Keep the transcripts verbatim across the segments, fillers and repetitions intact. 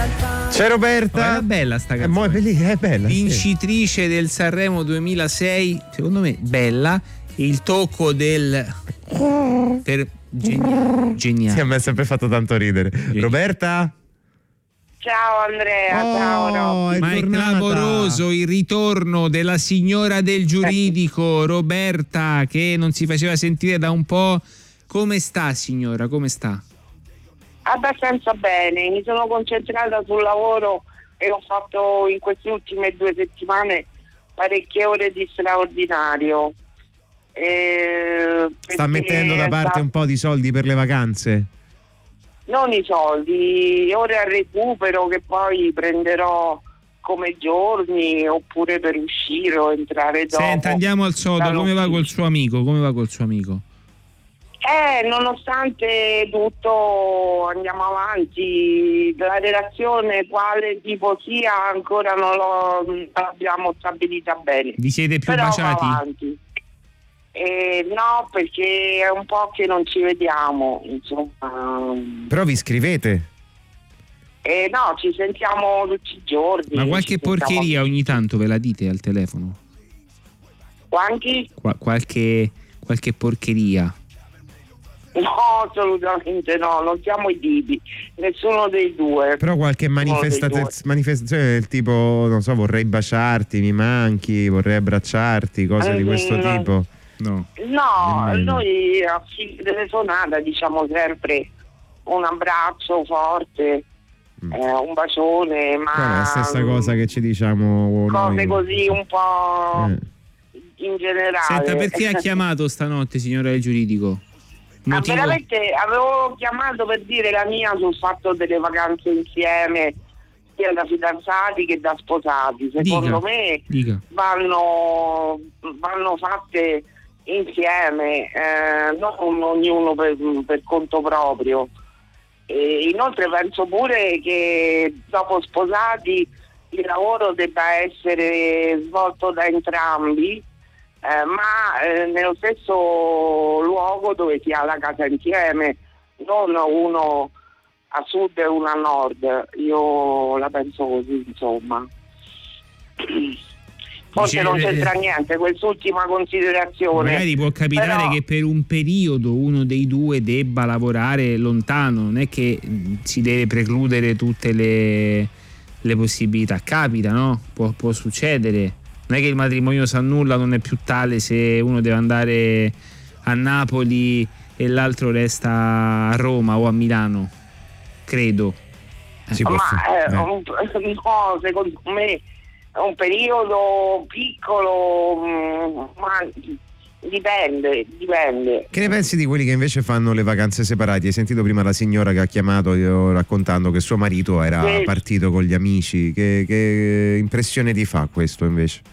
C'è Roberta. È bella sta È, mo- canzone. è bella. Sì. Vincitrice del Sanremo duemilasei, secondo me bella. Il tocco del per geni- geniale. Sì, a me ha sempre fatto tanto ridere. Roberta? Ciao Andrea, Oh, ciao Robby. è Ma è tornata. clamoroso il ritorno della signora del giuridico, Roberta, che non si faceva sentire da un po'. Come sta, signora? Come sta? Abbastanza bene, mi sono concentrata sul lavoro e ho fatto in queste ultime due settimane parecchie ore di straordinario. Eh, Sta perché mettendo da è parte stato- un po' di soldi per le vacanze? non i soldi, ore al recupero che poi prenderò come giorni oppure per uscire o entrare dopo. Senta, andiamo al sodo. Come va col suo amico? Come va col suo amico? Eh, nonostante tutto andiamo avanti, la relazione quale tipo sia ancora non, l'ho, non l'abbiamo stabilita bene. Vi siete più Però va baciati? avanti. Eh, no, perché è un po' che non ci vediamo, insomma. Però vi scrivete? Eh, no, ci sentiamo tutti i giorni. Ma qualche ci sentiamo- porcheria ogni tanto ve la dite al telefono? Quanti? Qua- qualche, qualche porcheria? No, assolutamente no, non siamo i tipi, nessuno dei due. Però qualche manifesta- Uno dei due. manifestazione del tipo, non so, vorrei baciarti, mi manchi, vorrei abbracciarti, cose di questo Mm, no. tipo? No. No, Nemmeno. noi a fine telefonata diciamo sempre un abbraccio forte, Mm. eh, un bacione, ma Però è la stessa cosa che ci diciamo cose noi. così un po' Eh. in generale. Senta, perché ha chiamato stanotte, signora del giuridico? Ah, Motivo? veramente avevo chiamato per dire la mia sul fatto delle vacanze insieme sia da fidanzati che da sposati. Secondo Dica, me dica. vanno, vanno fatte insieme, eh, non ognuno per, per conto proprio. E inoltre penso pure che dopo sposati il lavoro debba essere svolto da entrambi, eh, ma eh, nello stesso luogo dove si ha la casa insieme, non uno a sud e uno a nord. Io la penso così, insomma. Forse Dice- non c'entra niente quest'ultima considerazione. Magari può capitare però- che per un periodo uno dei due debba lavorare lontano, non è che mh, si deve precludere tutte le, le possibilità. Capita, no? Può, può succedere. Non è che il matrimonio sa nulla, non è più tale se uno deve andare a Napoli e l'altro resta a Roma o a Milano, credo. Si può Ma fa- eh, eh. un- no, secondo me è un periodo piccolo, mm, ma dipende, dipende. Che ne pensi di quelli che invece fanno le vacanze separate? Hai sentito prima la signora che ha chiamato io, raccontando che suo marito era Sì. partito con gli amici. Che, che impressione ti fa questo invece?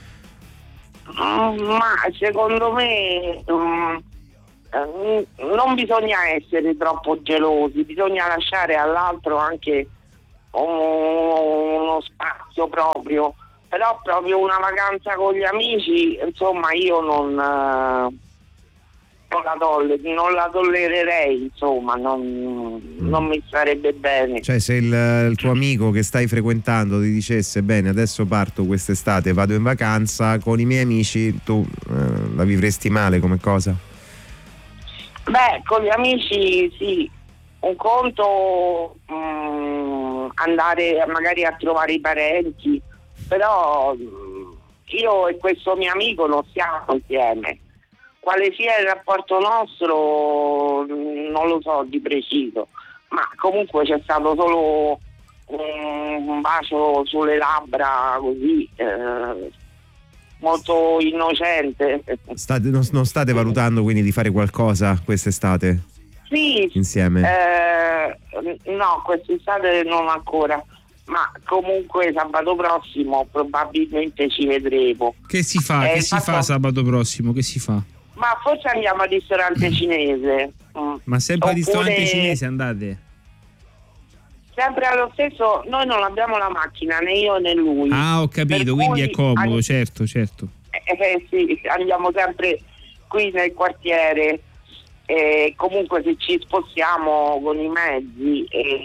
Mm, Ma secondo me mm, eh, non bisogna essere troppo gelosi, bisogna lasciare all'altro anche un- uno spazio proprio, però proprio una vacanza con gli amici, insomma io non, eh, non, la, tolle- non la tollererei, insomma, non, non mi starebbe bene. Cioè, se il, il tuo amico che stai frequentando ti dicesse bene, adesso parto quest'estate, vado in vacanza con i miei amici, tu eh, la vivresti male come cosa? Beh, con gli amici sì, un conto mm, andare magari a trovare i parenti, però mm, io e questo mio amico non stiamo insieme. Quale sia il rapporto nostro mm, non lo so di preciso, ma comunque c'è stato solo un, un bacio sulle labbra così, eh, molto innocente. State, non, non state valutando quindi di fare qualcosa quest'estate Sì, insieme? eh, no, quest'estate non ancora, ma comunque sabato prossimo probabilmente ci vedremo. Che si fa? Eh, che il si fatto- fa sabato prossimo? Che si fa? Ma forse andiamo al ristorante cinese. Mm. Ma sempre al Oppure- ristorante cinese andate? Sempre allo stesso, noi non abbiamo la macchina, né io né lui. Ah, ho Per capito, quindi cui è comodo, an- certo, certo. eh, eh, sì, andiamo sempre qui nel quartiere. e comunque se ci spostiamo con i mezzi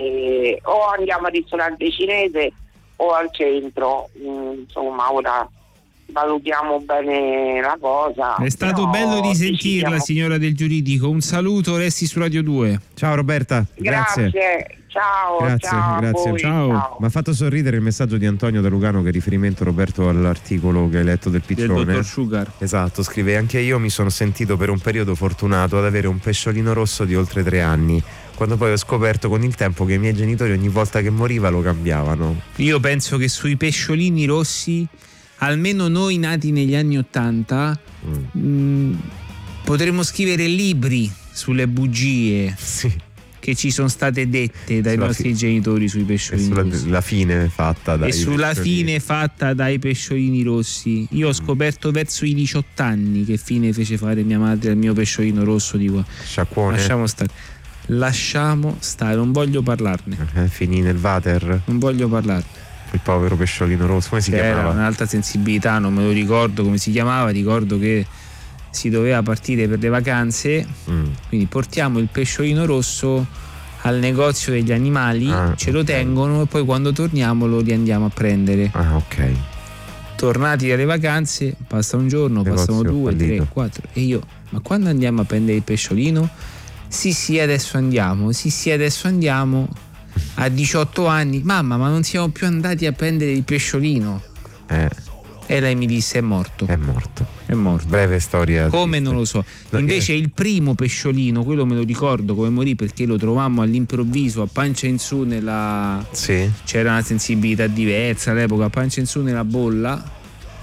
e, o andiamo al ristorante cinese o al centro, insomma ora valutiamo bene la cosa. È stato bello di sentirla, signora del giuridico. Un saluto, resti su Radio due. Ciao Roberta, grazie. Grazie. Ciao, grazie, ciao, grazie. Voi, ciao. ciao. Mi ha fatto sorridere il messaggio di Antonio da Lugano, che riferimento, Roberto, all'articolo che hai letto del Del piccione. dottor Sugar. Esatto, scrive: anche io mi sono sentito per un periodo fortunato ad avere un pesciolino rosso di oltre tre anni, quando poi ho scoperto con il tempo che i miei genitori ogni volta che moriva lo cambiavano. Io penso che sui pesciolini rossi, almeno noi nati negli anni Ottanta, mm. mh, potremmo scrivere libri sulle bugie Sì. che ci sono state dette dai Sulla nostri fi- genitori sui E pesciolini sulla rossi. la fine fatta dai E sulla pesciolini. fine fatta dai pesciolini rossi. Io ho scoperto verso i diciotto anni che fine fece fare mia madre al mio pesciolino rosso. Dico, Sciacquone. lasciamo stare. Lasciamo stare, non voglio parlarne. Eh, finì nel water Non voglio parlarne. il povero pesciolino rosso, come si C'era chiamava? un'alta sensibilità, non me lo ricordo come si chiamava, ricordo che si doveva partire per le vacanze, Mm. quindi portiamo il pesciolino rosso al negozio degli animali, Ah, ce lo ok. tengono e poi quando torniamo lo riandiamo a prendere. Ah, ok. Tornati dalle vacanze, passa un giorno, Negozio passano due, fallito. tre, quattro e io, ma quando andiamo a prendere il pesciolino? Sì, sì, adesso andiamo, sì, sì, adesso andiamo. A diciotto anni, mamma, ma non siamo più andati a prendere il pesciolino? Eh, E lei mi disse: è morto, è morto. è morto. Breve storia. Come triste. non lo so. No, Invece eh, il primo pesciolino, quello me lo ricordo come morì, perché lo trovammo all'improvviso a pancia in su nella... Sì. c'era una sensibilità diversa all'epoca, a pancia in su nella bolla,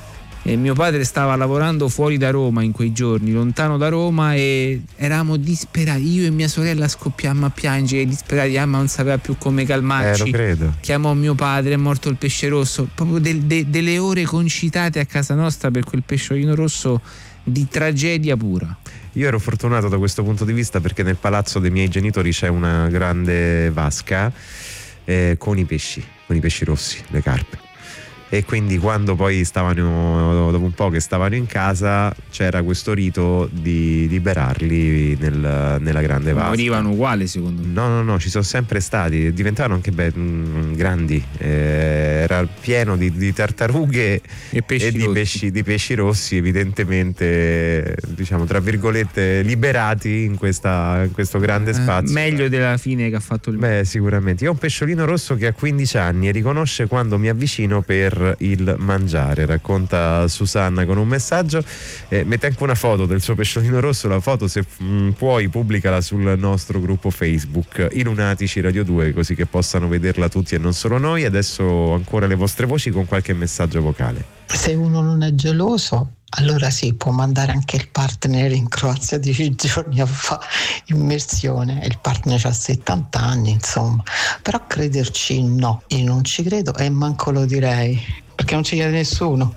e mio padre stava lavorando fuori da Roma in quei giorni, lontano da Roma, e eravamo disperati, io e mia sorella scoppiammo a piangere disperati, ah, ma non sapeva più come Eh, calmarci. lo credo. Chiamò mio padre, è morto il pesce rosso, proprio del- de- delle ore concitate a casa nostra per quel pesciolino rosso di tragedia pura. Io ero fortunato da questo punto di vista perché nel palazzo dei miei genitori c'è una grande vasca eh, con i pesci, con i pesci rossi, le carpe. E quindi quando poi stavano, dopo un po' che stavano in casa, c'era questo rito di liberarli nel- nella grande vasca. Morivano uguali secondo me. No, no, no, ci sono sempre stati, diventavano anche beh, mh, grandi, eh, era pieno di, di tartarughe E pesci e di rossi. pesci, di pesci rossi, evidentemente, diciamo, tra virgolette, liberati in, questa, in questo grande Eh, spazio. meglio della fine che ha fatto il Beh, sicuramente. Io ho un pesciolino rosso che ha quindici anni e riconosce quando mi avvicino per il mangiare, racconta Susanna con un messaggio. Eh, mette anche una foto del suo pesciolino rosso, la foto, se mh, puoi, pubblicala sul nostro gruppo Facebook I Lunatici Radio due, così che possano vederla tutti e non solo noi. Adesso ancora le vostre voci con qualche messaggio vocale. Se uno non è geloso, allora sì, può mandare anche il partner in Croazia dieci giorni a fare immersione. Il partner ha settanta anni, insomma. Però crederci no, io non ci credo e manco lo direi, perché non ci crede nessuno.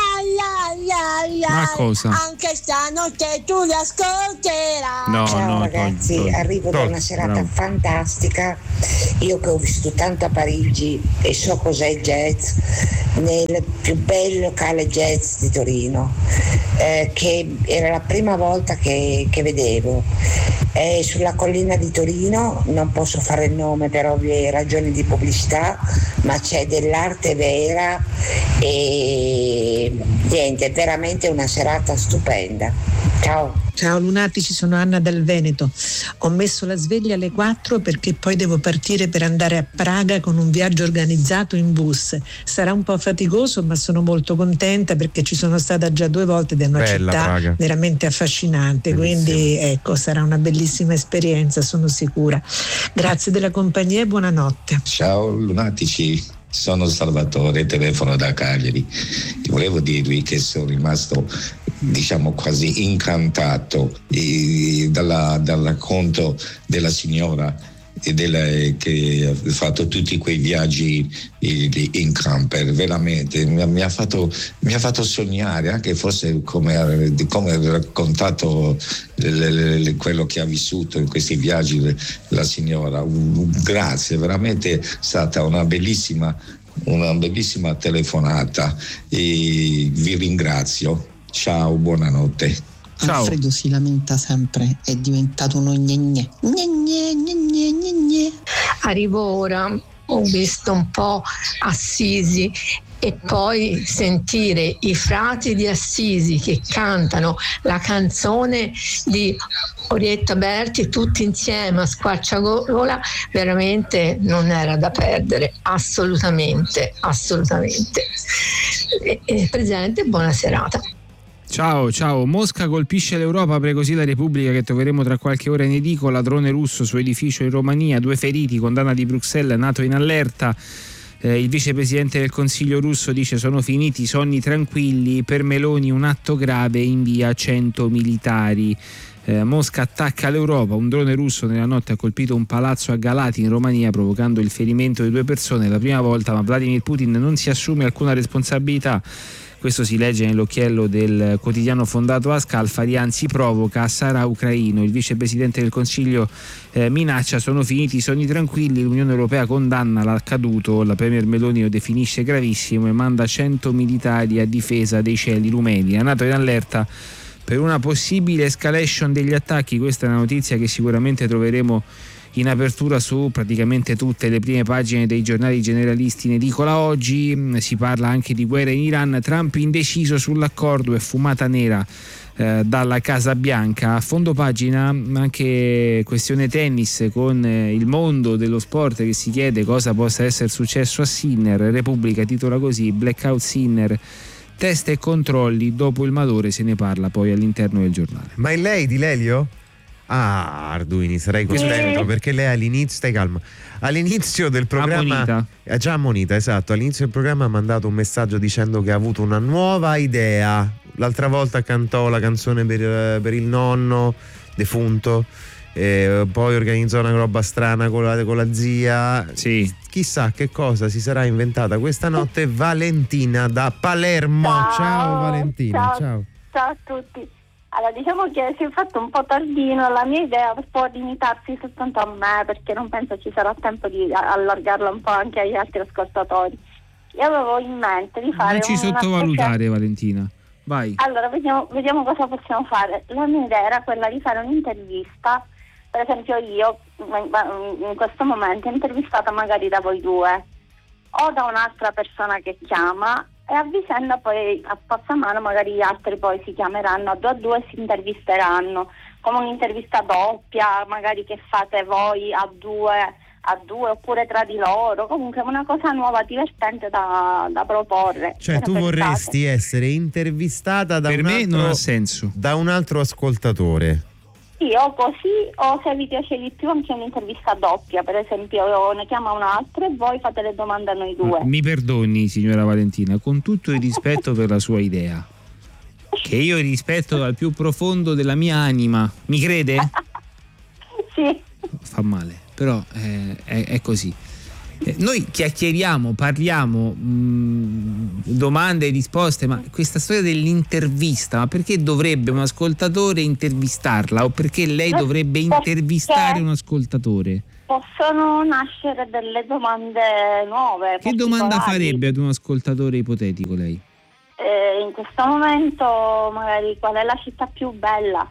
Ma cosa? Anche stanotte tu li ascolterai. No, Ciao no, ragazzi, togli, togli. arrivo da Togli, una serata bravo. fantastica. Io che ho vissuto tanto a Parigi e so cos'è il jazz, nel più bel locale jazz di Torino, eh, che era la prima volta che, che vedevo. È sulla collina di Torino, non posso fare il nome per ovvie ragioni di pubblicità, ma c'è dell'arte vera e niente, è veramente una serata stupenda. Ciao. Ciao lunatici, sono Anna dal Veneto. Ho messo la sveglia alle quattro perché poi devo partire per andare a Praga con un viaggio organizzato in bus. Sarà un po' faticoso, ma sono molto contenta perché ci sono stata già due volte ed è una Bella città Praga. veramente affascinante. Bellissimo. Quindi ecco, sarà una bellissima esperienza, sono sicura. Grazie della compagnia e buonanotte. Ciao lunatici, sono Salvatore, telefono da Cagliari. Volevo dirvi che sono rimasto, diciamo, quasi incantato eh, dalla, dal racconto della signora e della, che ha fatto tutti quei viaggi eh, in camper. Veramente mi, mi ha fatto, mi ha fatto sognare, anche forse come, di come ha raccontato le, le, le, quello che ha vissuto in questi viaggi le, la signora. Grazie, veramente è stata una bellissima una bellissima telefonata e vi ringrazio. Ciao, buonanotte. Ciao. Alfredo si lamenta sempre, è diventato uno gne-gne. Gne-gne, gne-gne, gne-gne. Arrivo ora, ho visto un po' Assisi e poi sentire i frati di Assisi che cantano la canzone di Orietta Berti tutti insieme a squarciagola, veramente non era da perdere, assolutamente, assolutamente. E, e presente, buona serata. Ciao, ciao. Mosca colpisce l'Europa, apre così la Repubblica, che troveremo tra qualche ora in edicola. Drone russo su edificio in Romania, due feriti, condanna di Bruxelles, NATO in allerta. Eh, il vicepresidente del Consiglio russo dice: sono finiti i sonni tranquilli, per Meloni un atto grave, invia cento militari. Eh, Mosca attacca l'Europa, un drone russo nella notte ha colpito un palazzo a Galati in Romania, provocando il ferimento di due persone, la prima volta, ma Vladimir Putin non si assume alcuna responsabilità. Questo si legge nell'occhiello del quotidiano fondato a Scalfari, anzi provoca, sarà ucraino. Il vicepresidente del Consiglio eh, minaccia: sono finiti i sogni tranquilli, l'Unione Europea condanna l'accaduto, la Premier Meloni lo definisce gravissimo e manda cento militari a difesa dei cieli rumeni. La NATO in allerta per una possibile escalation degli attacchi. Questa è una notizia che sicuramente troveremo in apertura su praticamente tutte le prime pagine dei giornali generalisti in edicola oggi. Si parla anche di guerra in Iran, Trump indeciso sull'accordo e fumata nera eh, dalla Casa Bianca. A fondo pagina anche questione tennis, con eh, il mondo dello sport che si chiede cosa possa essere successo a Sinner. Repubblica titola così: blackout Sinner, test e controlli, dopo il malore se ne parla poi all'interno del giornale. Ma è lei di Lelio? Ah, Arduini, sarei contento sì, perché lei all'inizio, stai calma, all'inizio del programma è già ammonita, esatto, all'inizio del programma ha mandato un messaggio dicendo che ha avuto una nuova idea. L'altra volta cantò la canzone per, per il nonno defunto, e poi organizzò una roba strana con la, con la zia. Sì. Chissà che cosa si sarà inventata questa notte. Valentina da Palermo. Ciao, ciao Valentina. Ciao. Ciao. Ciao a tutti. Allora, diciamo che si è fatto un po' tardino, la mia idea può limitarsi soltanto a me, perché non penso ci sarà tempo di allargarla un po' anche agli altri ascoltatori. Io avevo in mente di fare non ci sottovalutare specie... Valentina, vai. Allora, vediamo, vediamo cosa possiamo fare. La mia idea era quella di fare un'intervista, per esempio io in questo momento intervistata magari da voi due o da un'altra persona che chiama, e a vicenda poi a passamano magari gli altri poi si chiameranno a due a due e si intervisteranno, come un'intervista doppia magari che fate voi a due a due oppure tra di loro, comunque una cosa nuova, divertente da, da proporre. Cioè tu vorresti essere intervistata da per un me altro, non ha senso, da un altro ascoltatore. Sì, o così, o se vi piace di più anche un'intervista doppia, per esempio ne chiama un altro e voi fate le domande a noi due. Mi perdoni signora Valentina, con tutto il rispetto per la sua idea, che io rispetto dal più profondo della mia anima, mi crede? Sì. Fa male, però eh, è, è così. Eh, noi chiacchieriamo, parliamo, mh, domande e risposte, ma questa storia dell'intervista, ma perché dovrebbe un ascoltatore intervistarla, o perché lei dovrebbe intervistare un ascoltatore? Possono nascere delle domande nuove. Che domanda farebbe ad un ascoltatore ipotetico lei? Eh, in questo momento magari qual è la città più bella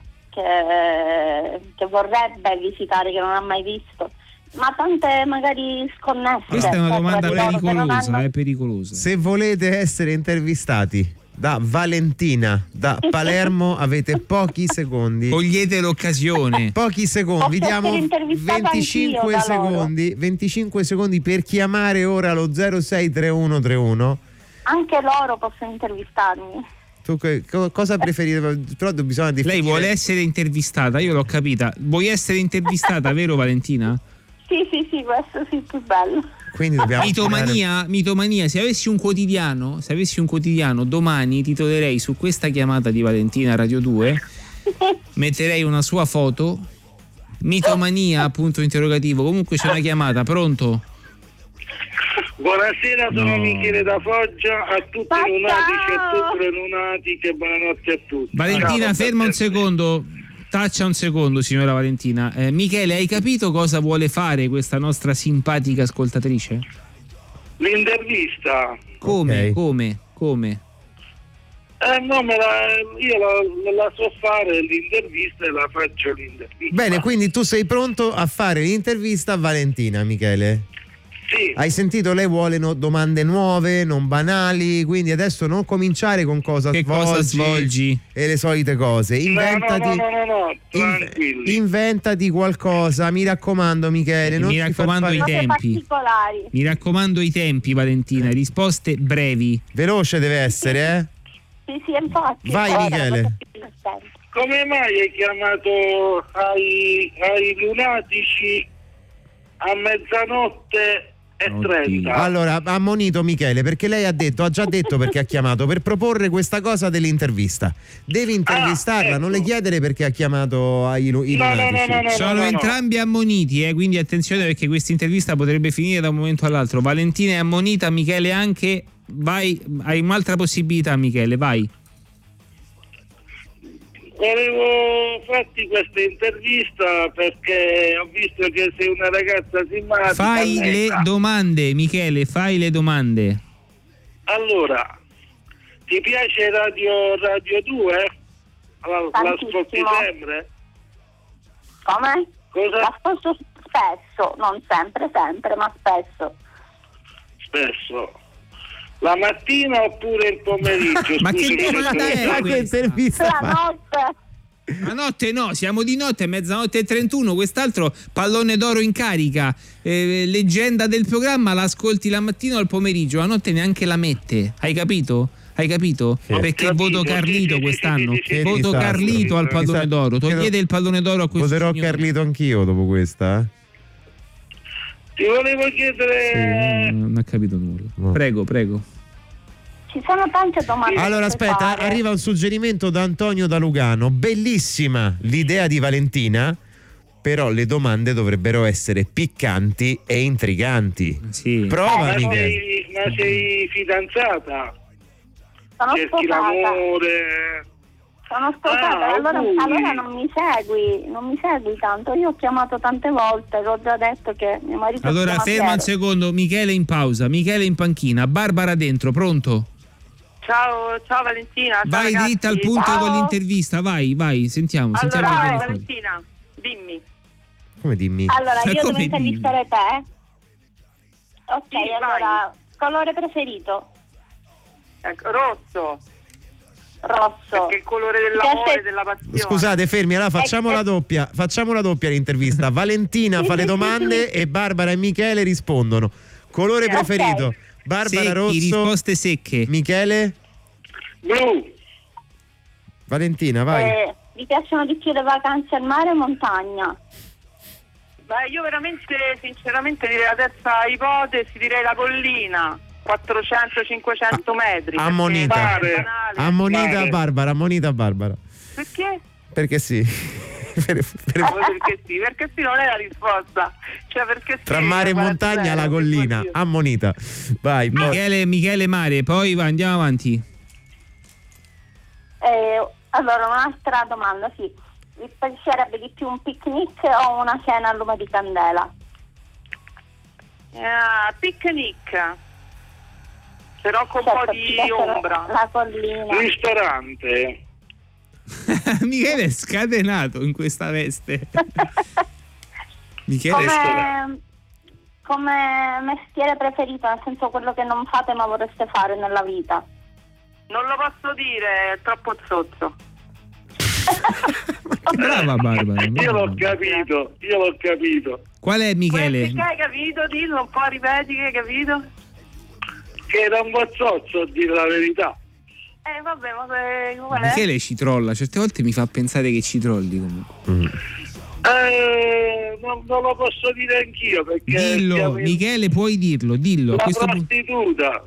che, che vorrebbe visitare, che non ha mai visto? Ma tante magari sconnesse. Questa è una domanda pericolosa, hanno... è pericolosa. Se volete essere intervistati da Valentina da Palermo avete pochi secondi. Cogliete l'occasione. Pochi secondi, vi diamo venticinque secondi, venticinque secondi per chiamare ora lo zero sei tre uno tre uno. Anche loro possono intervistarmi. Tu cosa preferite? Però bisogna definire. Lei vuole essere intervistata, io l'ho capita. Vuoi essere intervistata, vero Valentina? Sì, sì, sì, questo sì, più bello. Quindi dobbiamo mitomania, tirare... mitomania, se avessi un quotidiano, se avessi un quotidiano domani titolerei su questa chiamata di Valentina Radio due, metterei una sua foto, mitomania, punto interrogativo. Comunque c'è una chiamata, pronto? Buonasera, sono no. Michele da Foggia, a tutti Ma i lunatici e ciao. a tutte le lunatiche, buonanotte a tutti. Valentina, ciao, ferma un secondo. Taccia un secondo, signora Valentina. Eh, Michele, hai capito cosa vuole fare questa nostra simpatica ascoltatrice? L'intervista. Come? Okay. Come? Come? Eh no, me la, io la, la so fare l'intervista e la faccio l'intervista. Bene, quindi tu sei pronto a fare l'intervista a Valentina, Michele? Sì. Hai sentito? Lei vuole no, domande nuove, non banali, quindi adesso non cominciare con cosa che svolgi, cosa svolgi e le solite cose. Inventati, no, no, no, no, no, tranquilli. inventati qualcosa, mi raccomando, Michele. Non mi ti raccomando far i fare... tempi. particolari. Mi raccomando i tempi, Valentina. Risposte brevi. Veloce deve essere, eh? Sì, sì, infatti. Vai, Ora, Michele. Come mai hai chiamato ai, ai lunatici a mezzanotte e trenta? Allora, ha ammonito Michele perché lei ha detto, ha già detto perché ha chiamato, per proporre questa cosa dell'intervista. Devi intervistarla, Ah, ecco. non le chiedere perché ha chiamato ai lu- i No, no, lunatici. no, no, no. Sono entrambi ammoniti, eh, quindi attenzione perché questa intervista potrebbe finire da un momento all'altro. Valentina è ammonita, Michele anche. Vai, hai un'altra possibilità, Michele, vai. Volevo farti questa intervista perché ho visto che sei una ragazza simpatica. Fai le netta. domande, Michele, fai le domande. Allora, ti piace Radio Radio due? La- L'ascolti sempre? Come? Cosa? L'ascolto spesso, non sempre, sempre, ma spesso. Spesso. La mattina oppure il pomeriggio? Ma Scusi, che domanda se- è Ma che questa? intervista La fa? notte. A notte no, siamo di notte, mezzanotte e trentuno, quest'altro pallone d'oro in carica, eh, leggenda del programma, la ascolti la mattina o al pomeriggio, la notte neanche la mette, hai capito? Hai capito? Ho Perché capito, voto sì, Carlito sì, sì, quest'anno, sì, sì, sì, voto disastro. Carlito al pallone Chissà- d'oro, togliete credo- il pallone d'oro a questo Voterò signore. Carlito anch'io dopo questa. Ti volevo chiedere... Sì, non ha capito nulla. No. Prego, prego. Ci sono tante domande. Allora da aspetta, fare. arriva un suggerimento da Antonio da Lugano. Bellissima l'idea di Valentina, però le domande dovrebbero essere piccanti e intriganti. Sì. Prova, Ma Michele. sei, ma sei fidanzata? Sono Cerchi sposata. l'amore? Sono sposata, Ah, allora, auguri. allora non mi segui, non mi segui tanto. Io ho chiamato tante volte, l'ho già detto che mio marito Allora si chiama ferma un Piero. secondo, Michele in pausa, Michele in panchina, Barbara dentro, pronto? Ciao, ciao Valentina. Ciao Vai ragazzi. dritta al punto Ciao. con l'intervista, vai, vai, sentiamo, sentiamo Allora, che vai, viene fuori. Valentina, dimmi. Come dimmi? Allora, Ma io come devo intervistare te. Ok, Sì, allora, colore preferito? Ecco, rosso, Rosso. perché è il colore dell'amore piace- e della passione. Scusate, fermi, allora facciamo Eh, la eh. doppia, facciamo la doppia l'intervista. Valentina Sì, fa le sì, sì, domande sì. e Barbara e Michele rispondono. Colore Ok. preferito? Barbara Secchi, rosso, risposte secche. Michele, Blu. Valentina, vai. Eh, vi piacciono di più le vacanze al mare o montagna? Beh, io veramente, sinceramente direi la terza ipotesi, direi la collina, quattrocento cinquecento metri. perché Ammonita. è Mare. banale. Ammonita Mare. Barbara, ammonita Barbara. Perché? Perché sì. Per- per- Oh, perché sì, perché sì non è la risposta. Cioè, perché sì, Tra mare e guarda, montagna zero, la che collina, vuol dire? ammonita. Vai, poi. Michele, Michele Mare, poi va, andiamo avanti. Eh, allora, un'altra domanda, sì. Vi piacerebbe di più un picnic o una cena a lume di candela? Ah, picnic. Però con un Certo, po' ti di piace la- ombra. La collina. Ristorante. Michele è scatenato in questa veste. Michele è scatenato. Come, come mestiere preferito, nel senso quello che non fate ma vorreste fare nella vita? Non lo posso dire, è troppo zozzo. Brava Barbara. Io brava. l'ho capito, io l'ho capito. Qual è Michele? Che hai capito? Dillo un po', ripeti che hai capito? Che era un bozzozzo, a dire la verità. Eh vabbè, ma que- qual è? Michele ci trolla, certe volte mi fa pensare che ci trolli comunque. Eh, non, non lo posso dire anch'io perché Dillo, siamo in- Michele, puoi dirlo, dillo. A la questo punto- prostituta.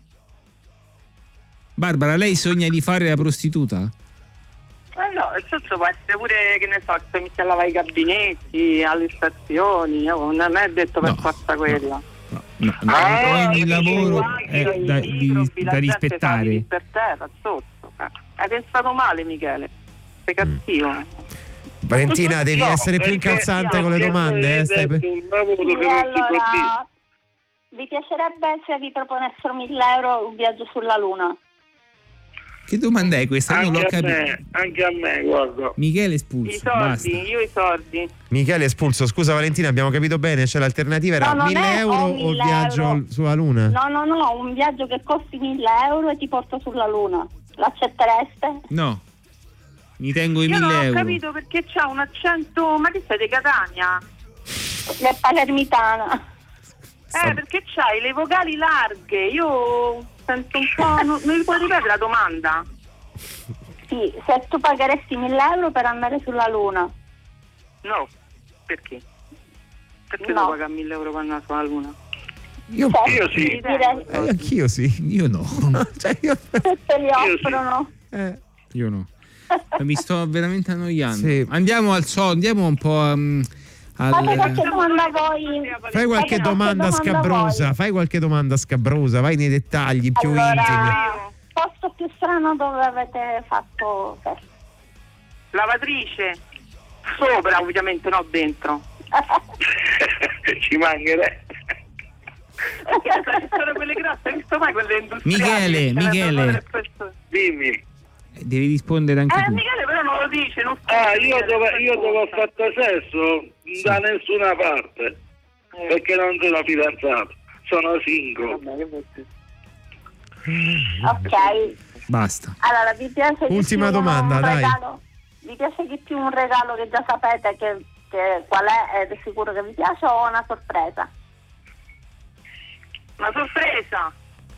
Barbara, lei sogna di fare la prostituta? Eh no, il zozzo può essere pure, che ne so, che poi metti a lavare i gabinetti, alle stazioni, oh, non è detto per No, forza quella. No, no, no, Ah, ogni sì, lavoro Guai, è i da, di- microbi, la da gente rispettare. fa lì per terra, zozzo. Eh, Hai pensato male, Michele. Sei cattivo. Valentina, devi No, essere più perché- incalzante con le domande. Eh? Stai per- Un lavoro Sì, che non si può dire. allora, vi piacerebbe se vi proponessero mille euro un viaggio sulla Luna? Che domanda è questa? Io non l'ho Anche a capito. me, anche a me, guarda. Michele I espulso. soldi, Basta. io i soldi. Michele espulso. Scusa Valentina, abbiamo capito bene, cioè l'alternativa era No, non mille è euro o o il mille viaggio euro. sulla Luna? No, no, no, un viaggio che costi mille euro e ti porta sulla Luna. L'accettereste? No. Mi tengo i Io non mille ho euro. capito perché c'ha un accento. Ma che sei di Catania? Le palermitana. Eh, perché c'hai le vocali larghe. Io sento un po'. Non, non mi puoi ripetere la domanda? Sì, se tu pagheresti mille euro per andare sulla Luna. No. Perché? Perché No. devo pagare mille euro per andare sulla Luna? Io, Se Io sì. ti direi- eh, anch'io sì. Io no. Cioè, io... se te li Io sì. offrono. eh. Io no. Mi sto veramente annoiando. Sì. Andiamo al so, andiamo un po' um, al. Fate qualche domanda a voi. Fai qualche Fate domanda a scabrosa, voi. fai qualche domanda scabrosa, vai nei dettagli più intimi. Allora, posto più strano dove avete fatto sesso? Lavatrice. Sopra, ovviamente, no dentro. Ci mancherebbe. Sono quelle grosse, hai visto mai quelle industriali? Michele, che ce ne Michele. sono per questo? Dimmi. Devi rispondere anche Eh, tu. Michele però non lo dice, non Ah, io dove, io dove ho fatto sesso? Da nessuna parte. Perché non sono fidanzato. Sono single. Ok. Basta. Allora, vi piace di Ultima più domanda, un dai. regalo? Vi piace di più un regalo che già sapete che, che qual è ed è sicuro che vi piace o una sorpresa? Una sorpresa.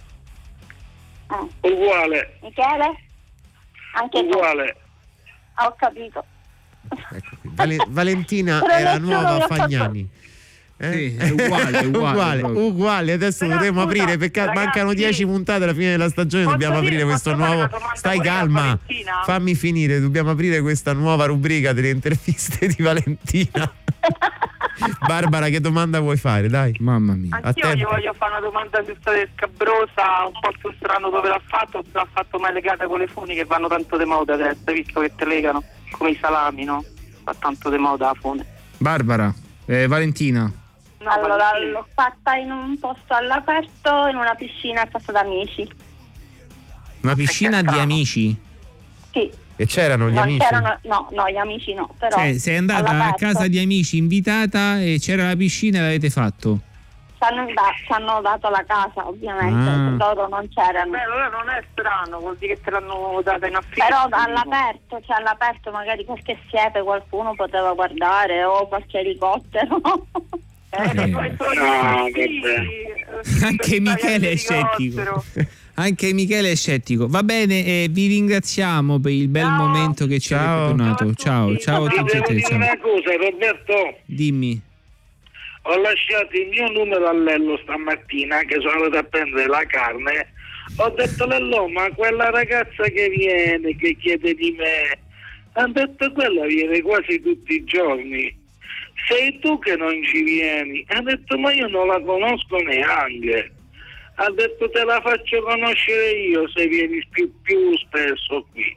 Mm. Uguale. Michele? Anche tu? Uguale. Ho capito. Ecco qui. Vale- Valentina Però era nessuno nuova mi a ha fatto- Fagnani. Eh? Sì, è uguale, è uguale, uguale, proprio. uguale. Adesso Però, dovremmo scusa, aprire perché ragazzi, mancano dieci puntate alla fine della stagione. posso Dobbiamo dire- aprire questo posso fare nuovo. una domanda Stai pure a calma, Valentina? fammi finire. Dobbiamo aprire questa nuova rubrica delle interviste di Valentina. Barbara, che domanda vuoi fare? Dai, mamma mia. Anch'io gli voglio fare una domanda più scabrosa, un po' più strano dove l'ha fatto, se l'ha fatto mai legata con le funi che vanno tanto di moda adesso, hai visto che te legano come i salami, no? Va tanto di moda la fune. Barbara, eh, Valentina. No, allora, Valentina. l'ho fatta in un posto all'aperto, in una piscina a casa d'amici. Una piscina di amici? Sì. E c'erano gli non amici? c'erano, no, no, gli amici no, però Cioè, sei andata a all'aperto. casa di amici invitata e c'era la piscina e l'avete fatto? Ci hanno, da- ci hanno dato la casa, ovviamente, Ah. loro non c'erano. Beh, allora non è strano, vuol dire che te l'hanno data in affitto. Però all'aperto, cioè all'aperto magari qualche siepe qualcuno poteva guardare o qualche elicottero. Eh, Eh. poi sono No, i figli, eh, Anche stai Michele è all'elicottero. scettico. Anche Michele è scettico. Va bene, eh, vi ringraziamo per il bel Ciao. momento che ci Ciao. avete donato. Ciao, tutti. ciao a Ti tutti e devo tre. dire Ciao. una cosa, Roberto. Dimmi. Ho lasciato il mio numero a Lello stamattina che sono andato a prendere la carne. Ho detto Lello, ma quella ragazza che viene, che chiede di me, ha detto quella viene quasi tutti i giorni. Sei tu che non ci vieni. Ha detto ma io non la conosco neanche. Ha detto te la faccio conoscere io se vieni più, più spesso qui.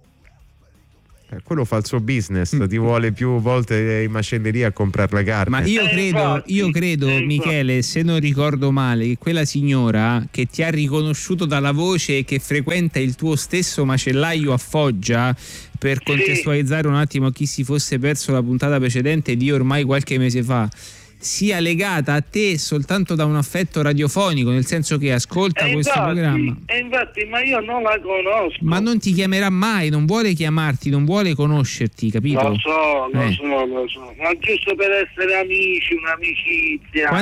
Eh, quello fa il suo business, ti vuole più volte in macelleria a comprare la carne. Ma io Eh, credo, infatti, io credo, eh, infatti. Michele, se non ricordo male, che quella signora che ti ha riconosciuto dalla voce e che frequenta il tuo stesso macellaio a Foggia, per contestualizzare un attimo chi si fosse perso la puntata precedente di ormai qualche mese fa, sia legata a te soltanto da un affetto radiofonico, nel senso che ascolta E questo infatti, programma. e infatti, ma io non la conosco. Ma non ti chiamerà mai, non vuole chiamarti, non vuole conoscerti, capito? Lo so, lo Eh. so, lo so. Ma giusto per essere amici, un'amicizia.